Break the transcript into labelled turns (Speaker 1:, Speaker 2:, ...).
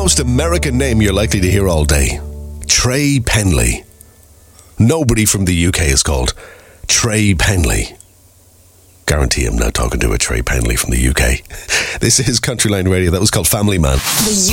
Speaker 1: most American name you're likely to hear all day. Trey Penley. Nobody from the UK is called Trey Penley. Guarantee I'm not talking to a Trey Penley from the UK. This is Countryline Radio. That was called Family Man.